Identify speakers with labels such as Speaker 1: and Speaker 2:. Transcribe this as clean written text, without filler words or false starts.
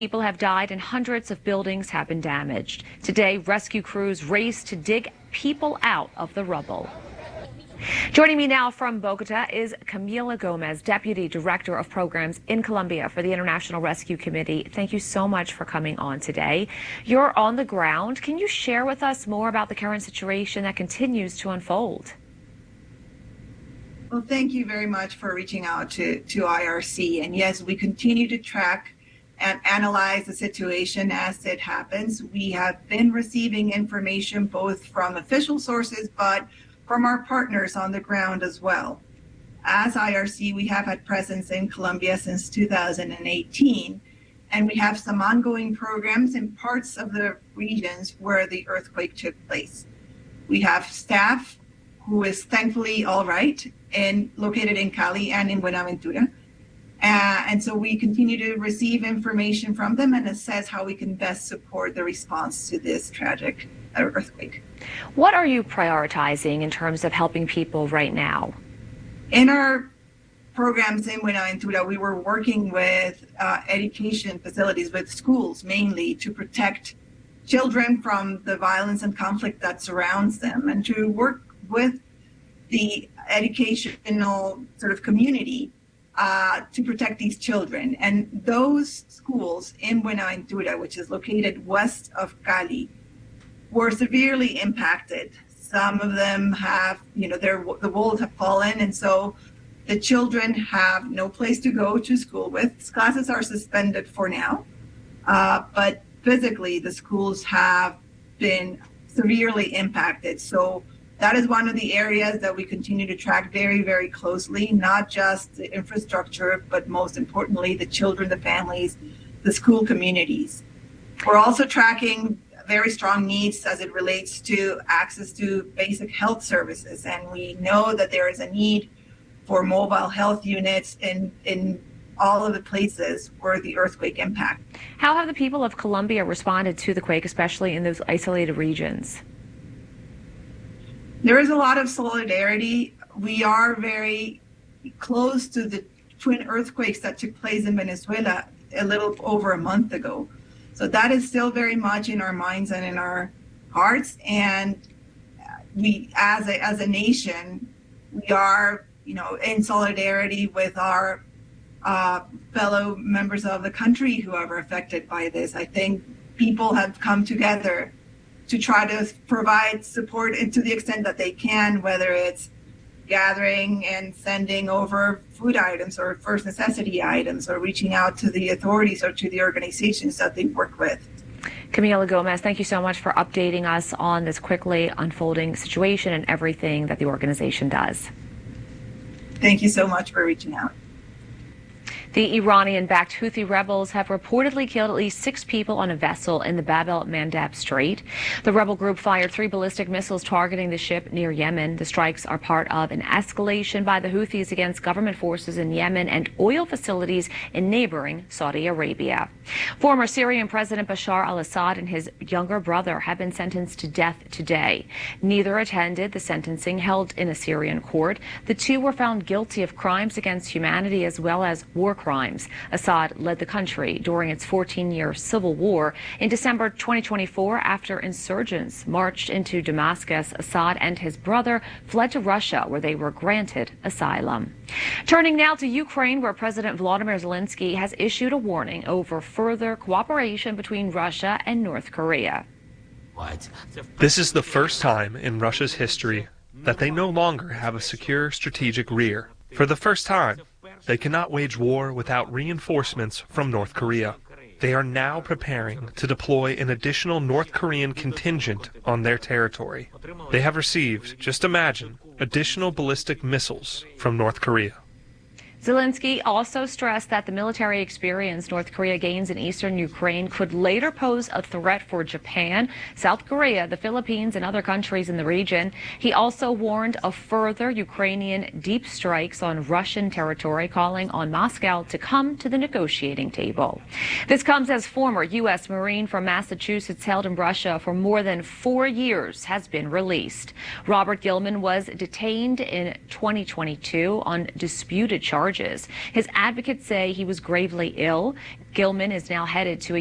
Speaker 1: People have died and hundreds of buildings have been damaged. Today, rescue crews race to dig people out of the rubble. Joining me now from Bogota is Camila Gomez, Deputy Director of Programs in Colombia for the International Rescue Committee. Thank you so much for coming on today. You're on the ground. Can you share with us more about the current situation that continues to unfold?
Speaker 2: Well, thank you very much for reaching out to IRC. And yes, we continue to track and analyze the situation as it happens. We have been receiving information both from official sources, but from our partners on the ground as well. As IRC, we have had presence in Colombia since 2018, and we have some ongoing programs in parts of the regions where the earthquake took place. We have staff who is thankfully all right and located in Cali and in Buenaventura. And so we continue to receive information from them and assess how we can best support the response to this tragic earthquake.
Speaker 1: What are you prioritizing in terms of helping people right now?
Speaker 2: In our programs in Buenaventura, we were working with education facilities, with schools mainly, to protect children from the violence and conflict that surrounds them, and to work with the educational sort of community to protect these children. And those schools in Buenaventura, which is located west of Cali, were severely impacted. Some of them have, the walls have fallen, and so the children have no place to go to school with. Classes are suspended for now, but physically the schools have been severely impacted. So that is one of the areas that we continue to track very, very closely, not just the infrastructure, but most importantly, the children, the families, the school communities. We're also tracking very strong needs as it relates to access to basic health services. And we know that there is a need for mobile health units in all of the places where the earthquake impacted.
Speaker 1: How have the people of Colombia responded to the quake, especially in those isolated regions?
Speaker 2: There is a lot of solidarity. We are very close to the twin earthquakes that took place in Venezuela a little over a month ago. So that is still very much in our minds and in our hearts. And we, as a nation, we are, in solidarity with our fellow members of the country who are affected by this. I think people have come together to try to provide support to the extent that they can, whether it's gathering and sending over food items or first necessity items, or reaching out to the authorities or to the organizations that they work with.
Speaker 1: Camila Gomez, thank you so much for updating us on this quickly unfolding situation and everything that the organization does.
Speaker 2: Thank you so much for reaching out.
Speaker 1: The Iranian-backed Houthi rebels have reportedly killed at least 6 people on a vessel in the Bab el-Mandeb Strait. The rebel group fired 3 ballistic missiles targeting the ship near Yemen. The strikes are part of an escalation by the Houthis against government forces in Yemen and oil facilities in neighboring Saudi Arabia. Former Syrian President Bashar al-Assad and his younger brother have been sentenced to death today. Neither attended the sentencing held in a Syrian court. The two were found guilty of crimes against humanity as well as war crimes. Assad led the country during its 14-year civil war. In December 2024, after insurgents marched into Damascus, Assad and his brother fled to Russia, where they were granted asylum. Turning now to Ukraine, where President Volodymyr Zelensky has issued a warning over further cooperation between Russia and North Korea.
Speaker 3: This is the first time in Russia's history that they no longer have a secure strategic rear. For the first time, they cannot wage war without reinforcements from North Korea. They are now preparing to deploy an additional North Korean contingent on their territory. They have received, just imagine, additional ballistic missiles from North Korea.
Speaker 1: Zelensky also stressed that the military experience North Korea gains in eastern Ukraine could later pose a threat for Japan, South Korea, the Philippines, and other countries in the region. He also warned of further Ukrainian deep strikes on Russian territory, calling on Moscow to come to the negotiating table. This comes as former U.S. Marine from Massachusetts held in Russia for more than 4 years has been released. Robert Gilman was detained in 2022 on disputed charges charges. His advocates say he was gravely ill. Gilman is now headed to a